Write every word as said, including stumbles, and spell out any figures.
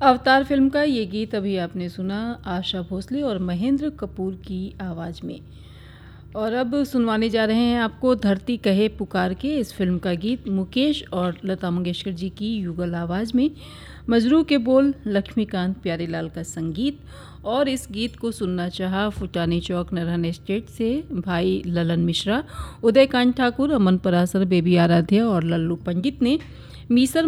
Avatar film का ये गीत अभी आपने सुना आशा भोसले और महेंद्र कपूर की आवाज़ में। और अब सुनवाने जा रहे हैं आपको धरती कहे पुकार के इस फिल्म का गीत मुकेश और लता मंगेशकर जी की युगल आवाज़ में। मजरू के बोल लक्ष्मीकांत प्यारेलाल का संगीत। और इस गीत को सुनना चाहा फुटानी चौक नरहन एस्टेट से भाई ललन मिश्रा, उदयकांत ठाकुर, अमन परासर, बेबी आराध्या और लल्लू पंडित ने। मीसर